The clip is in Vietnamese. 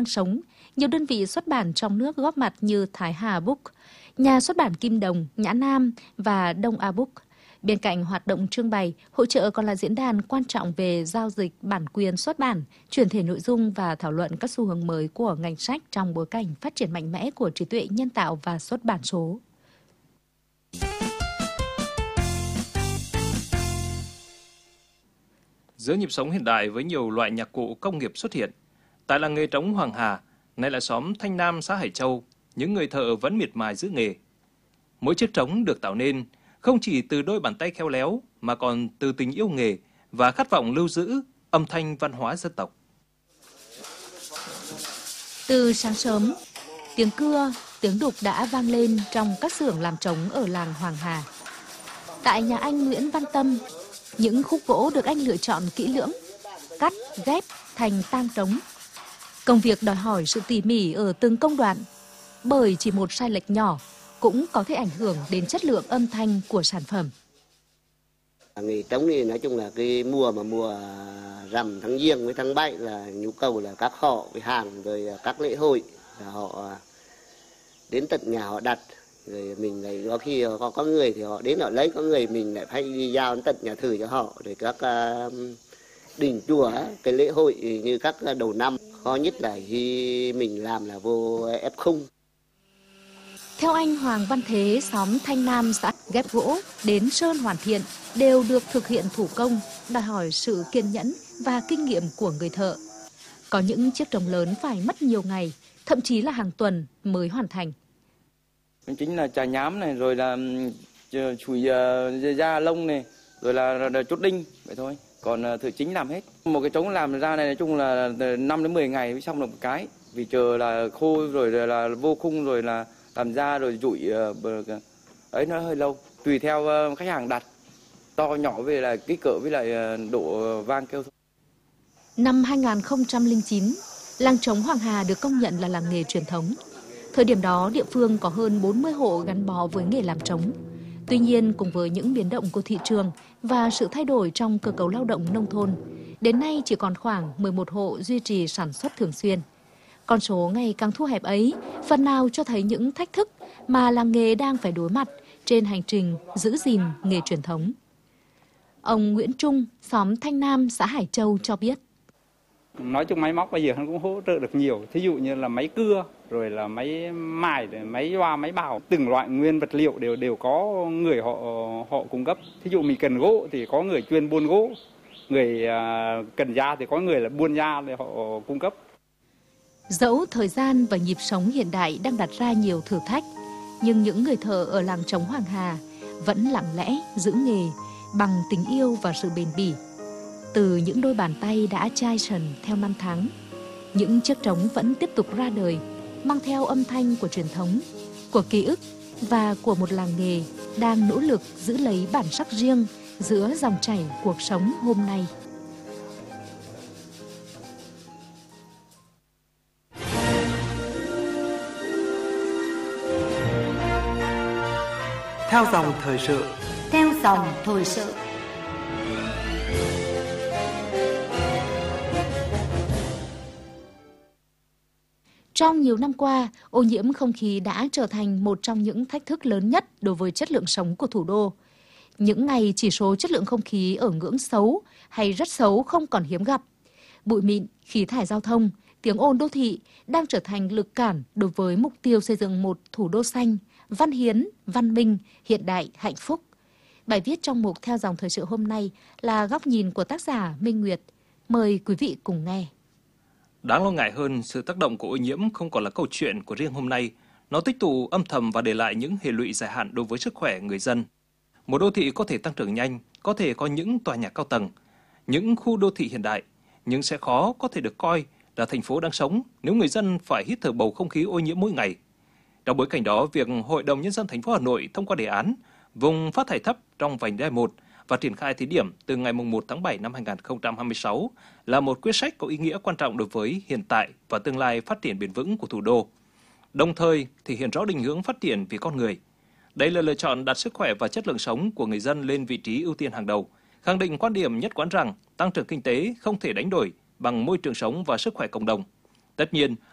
năng sống, nhiều đơn vị xuất bản trong nước góp mặt như Thái Hà Book, nhà xuất bản Kim Đồng, Nhã Nam và Đông A Book. Bên cạnh hoạt động trưng bày, hội chợ còn là diễn đàn quan trọng về giao dịch bản quyền xuất bản, chuyển thể nội dung và thảo luận các xu hướng mới của ngành sách trong bối cảnh phát triển mạnh mẽ của trí tuệ nhân tạo và xuất bản số. Giữa nhịp sống hiện đại với nhiều loại nhạc cụ công nghiệp xuất hiện, tại làng nghề trống Hoàng Hà, nay là xóm Thanh Nam, xã Hải Châu, những người thợ vẫn miệt mài giữ nghề. Mỗi chiếc trống được tạo nên không chỉ từ đôi bàn tay khéo léo mà còn từ tình yêu nghề và khát vọng lưu giữ âm thanh văn hóa dân tộc. Từ sáng sớm, tiếng cưa, tiếng đục đã vang lên trong các xưởng làm trống ở làng Hoàng Hà. Tại nhà anh Nguyễn Văn Tâm, những khúc gỗ được anh lựa chọn kỹ lưỡng, cắt, ghép thành tang trống. Công việc đòi hỏi sự tỉ mỉ ở từng công đoạn, bởi chỉ một sai lệch nhỏ cũng có thể ảnh hưởng đến chất lượng âm thanh của sản phẩm. Nghề trống thì nói chung là cái mùa rằm tháng Giêng với tháng 7 là nhu cầu là các họ với hàng rồi các lễ hội là họ đến tận nhà họ đặt, rồi mình lại có khi có người thì họ đến họ lấy, có người mình lại phải đi giao đến tận nhà thử cho họ. Rồi các đình chùa cái lễ hội như các đầu năm khó nhất là khi mình làm là vô ép khung. Theo anh Hoàng Văn Thế, xóm Thanh Nam, xã ghép gỗ đến sơn hoàn thiện đều được thực hiện thủ công, đòi hỏi sự kiên nhẫn và kinh nghiệm của người thợ. Có những chiếc trống lớn phải mất nhiều ngày, thậm chí là hàng tuần mới hoàn thành. Chính là chà nhám này, rồi là chùi da lông này, rồi là chốt đinh, vậy thôi. Còn thợ chính làm hết. Một cái trống làm ra này nói chung là 5 đến 10 ngày mới xong được một cái. Vì chờ là khô rồi là vô khung rồi là làm ra rồi dụi ấy nó hơi lâu. Tùy theo khách hàng đặt, to nhỏ về là kích cỡ với lại độ vang kêu thôi. Năm 2009, làng trống Hoàng Hà được công nhận là làng nghề truyền thống. Thời điểm đó, địa phương có hơn 40 hộ gắn bó với nghề làm trống. Tuy nhiên, cùng với những biến động của thị trường và sự thay đổi trong cơ cấu lao động nông thôn, đến nay chỉ còn khoảng 11 hộ duy trì sản xuất thường xuyên. Con số ngày càng thu hẹp ấy, phần nào cho thấy những thách thức mà làng nghề đang phải đối mặt trên hành trình giữ gìn nghề truyền thống. Ông Nguyễn Trung, xóm Thanh Nam, xã Hải Châu cho biết. Nói chung máy móc bây giờ hắn cũng hỗ trợ được nhiều, thí dụ như là máy cưa, rồi là máy mài, máy loa, máy bào, từng loại nguyên vật liệu đều có người họ cung cấp. Thí dụ mình cần gỗ thì có người chuyên buôn gỗ, người cần da thì có người là buôn da để họ cung cấp. Dẫu thời gian và nhịp sống hiện đại đang đặt ra nhiều thử thách, nhưng những người thợ ở làng trống Hoàng Hà vẫn lặng lẽ giữ nghề bằng tình yêu và sự bền bỉ. Từ những đôi bàn tay đã chai sần theo năm tháng, những chiếc trống vẫn tiếp tục ra đời, mang theo âm thanh của truyền thống, của ký ức và của một làng nghề đang nỗ lực giữ lấy bản sắc riêng giữa dòng chảy cuộc sống hôm nay. Theo dòng thời sự. Theo dòng thời sự. Trong nhiều năm qua, ô nhiễm không khí đã trở thành một trong những thách thức lớn nhất đối với chất lượng sống của thủ đô. Những ngày chỉ số chất lượng không khí ở ngưỡng xấu hay rất xấu không còn hiếm gặp. Bụi mịn, khí thải giao thông, tiếng ồn đô thị đang trở thành lực cản đối với mục tiêu xây dựng một thủ đô xanh, văn hiến, văn minh, hiện đại, hạnh phúc. Bài viết trong mục Theo dòng thời sự hôm nay là góc nhìn của tác giả Minh Nguyệt. Mời quý vị cùng nghe. Đáng lo ngại hơn, sự tác động của ô nhiễm không còn là câu chuyện của riêng hôm nay. Nó tích tụ âm thầm và để lại những hệ lụy dài hạn đối với sức khỏe người dân. Một đô thị có thể tăng trưởng nhanh, có thể có những tòa nhà cao tầng, những khu đô thị hiện đại, nhưng sẽ khó có thể được coi là thành phố đang sống nếu người dân phải hít thở bầu không khí ô nhiễm mỗi ngày. Trong bối cảnh đó, việc Hội đồng Nhân dân thành phố Hà Nội thông qua đề án vùng phát thải thấp trong vành đai 1 và triển khai thí điểm từ ngày 1 tháng 7 năm 2026 là một quyết sách có ý nghĩa quan trọng đối với hiện tại và tương lai phát triển bền vững của thủ đô, đồng thời thể hiện rõ định hướng phát triển vì con người. Đây là lựa chọn đặt sức khỏe và chất lượng sống của người dân lên vị trí ưu tiên hàng đầu, khẳng định quan điểm nhất quán rằng tăng trưởng kinh tế không thể đánh đổi bằng môi trường sống và sức khỏe cộng đồng. Tất nhiên,